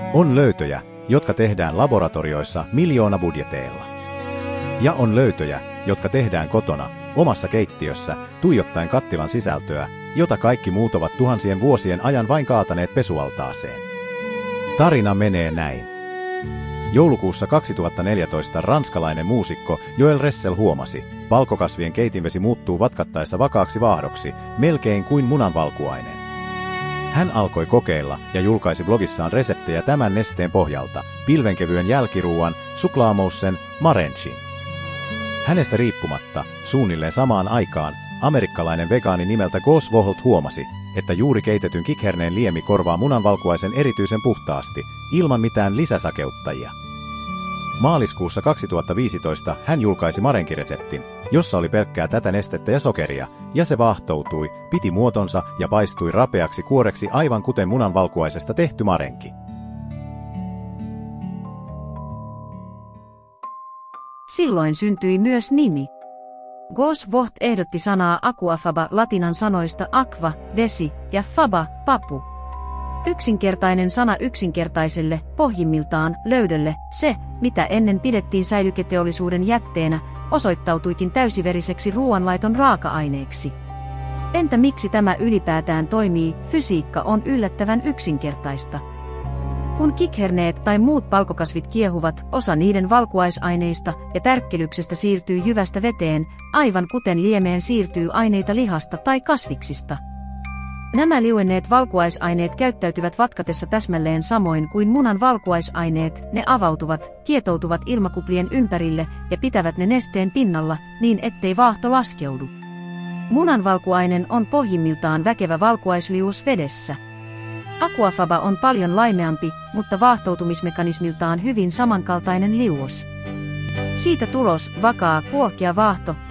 On löytöjä, jotka tehdään laboratorioissa miljoonabudjeteilla. Ja on löytöjä, jotka tehdään kotona, omassa keittiössä, tuijottaen kattilan sisältöä, jota kaikki muut ovat tuhansien vuosien ajan vain kaataneet pesualtaaseen. Tarina menee näin. Joulukuussa 2014 ranskalainen muusikko Joel Ressel huomasi, valkokasvien keitinvesi muuttuu vatkattaessa vakaaksi vaahdoksi, melkein kuin munanvalkuainen. Hän alkoi kokeilla ja julkaisi blogissaan reseptejä tämän nesteen pohjalta, pilvenkevyen jälkiruuan, suklaamoussen, marenchin. Hänestä riippumatta, suunnilleen samaan aikaan, amerikkalainen vegaani nimeltä Gus Vohlt huomasi, että juuri keitetyn kikherneen liemi korvaa munanvalkuaisen erityisen puhtaasti, ilman mitään lisäsakeuttajia. Maaliskuussa 2015 hän julkaisi marenkireseptin, jossa oli pelkkää tätä nestettä ja sokeria, ja se vaahtoutui, piti muotonsa ja paistui rapeaksi kuoreksi aivan kuten munanvalkuaisesta tehty marenki. Silloin syntyi myös nimi. Gus Vohlt ehdotti sanaa aquafaba latinan sanoista aqua, vesi, ja faba, papu. Yksinkertainen sana yksinkertaiselle, pohjimmiltaan, löydölle, se, mitä ennen pidettiin säilyketeollisuuden jätteenä, osoittautuikin täysiveriseksi ruoanlaiton raaka-aineeksi. Entä miksi tämä ylipäätään toimii? Fysiikka on yllättävän yksinkertaista. Kun kikherneet tai muut palkokasvit kiehuvat, osa niiden valkuaisaineista ja tärkkelyksestä siirtyy jyvästä veteen, aivan kuten liemeen siirtyy aineita lihasta tai kasviksista. Nämä liuenneet valkuaisaineet käyttäytyvät vatkatessa täsmälleen samoin kuin munan valkuaisaineet, ne avautuvat, kietoutuvat ilmakuplien ympärille ja pitävät ne nesteen pinnalla, niin ettei vaahto laskeudu. Munanvalkuainen on pohjimmiltaan väkevä valkuaisliuos vedessä. Aquafaba on paljon laimeampi, mutta vaahtoutumismekanismiltaan hyvin samankaltainen liuos. Siitä tulos, vakaa, kuohkea vaahto,